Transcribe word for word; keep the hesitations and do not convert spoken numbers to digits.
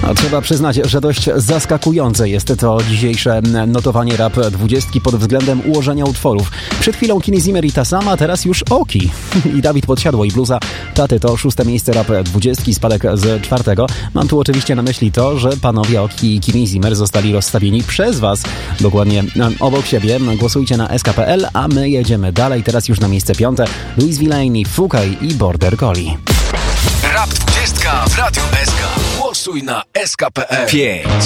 A trzeba przyznać, że dość zaskakujące jest to dzisiejsze notowanie Rap dwudziestki pod względem ułożenia utworów. Przed chwilą Kenny Zimmer i ta sama, teraz już Oki i Dawid Podsiadło i bluza Taty to szóste miejsce Rap dwudziestki, spadek z czwartego. Mam tu oczywiście na myśli to, że panowie Oki i Kenny Zimmer zostali rozstawieni przez was dokładnie obok siebie. Głosujcie na S K kropka P L, a my jedziemy dalej. Teraz już na miejsce piąte Louis Villainy, Fukaj i Border Collie. Rap dwudziestka w Radiu S K. Głosuj na S K kropka P L. pięć